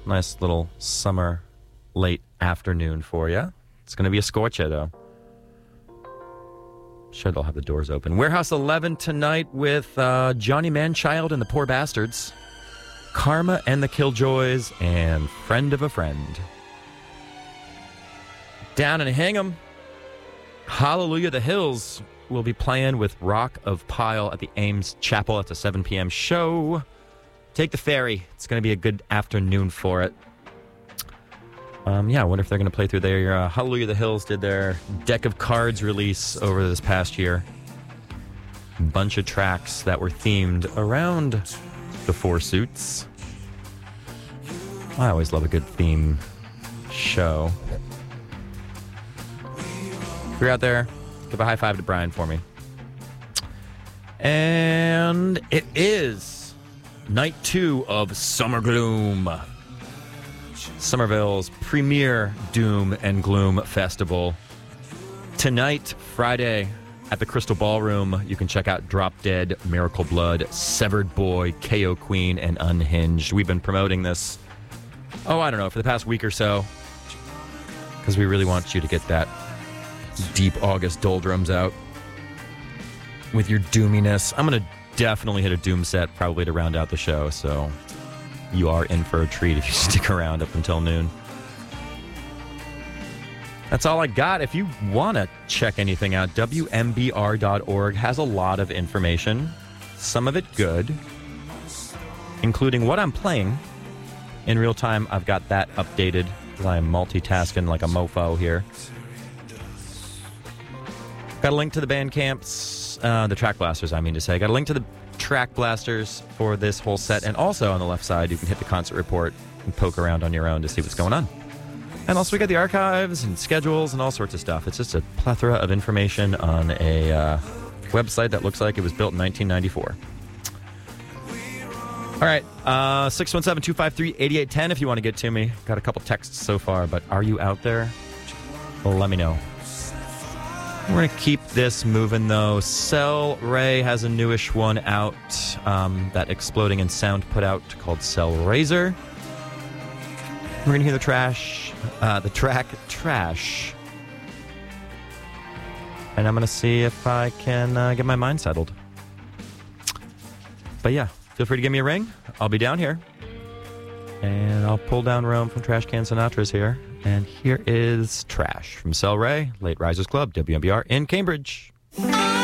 Nice little summer late afternoon for you. It's going to be a scorcher, though. Sure, they'll have the doors open. Warehouse 11 tonight with Johnny Manchild and the Poor Bastards, Karma and the Killjoys, and Friend of a Friend. Down in Hingham, Hallelujah the Hills will be playing with Rock of Pile at the Ames Chapel. It's a 7 p.m. show. Take the ferry. It's going to be a good afternoon for it. I wonder if they're going to play through their... Hallelujah the Hills did their Deck of Cards release over this past year. Bunch of tracks that were themed around the Four Suits. I always love a good theme show. If you're out there, give a high five to Brian for me. And it is night 2 of Summer Gloom. Somerville's premier Doom and Gloom festival. Tonight, Friday, at the Crystal Ballroom, you can check out Drop Dead, Miracle Blood, Severed Boy, KO Queen, and Unhinged. We've been promoting this, for the past week or so, because we really want you to get that deep August doldrums out with your doominess. I'm going to definitely hit a Doom set probably to round out the show, so you are in for a treat if you stick around up until noon. That's all I got. If you want to check anything out, WMBR.org has a lot of information, some of it good, including what I'm playing. In real time, I've got that updated because I am multitasking like a mofo here. Got a link to the band camps, the track blasters, I mean to say. Got a link to the track blasters for this whole set, and also on the left side you can hit the concert report and poke around on your own to see what's going on. And also we got the archives and schedules and all sorts of stuff. It's just a plethora of information on a website that looks like it was built in 1994. All right, 617-253-8810 if you want to get to me. Got a couple texts so far, but are you out there? Well, let me know. We're going to keep this moving, though. Cell Ray has a newish one out that Exploding in Sound put out called Cell Razor. We're going to hear the track Trash. And I'm going to see if I can get my mind settled. But yeah, feel free to give me a ring. I'll be down here. And I'll pull down Rome from Trash Can Sinatra's here. And here is Trash from Cell Ray, Late Risers Club, WMBR in Cambridge.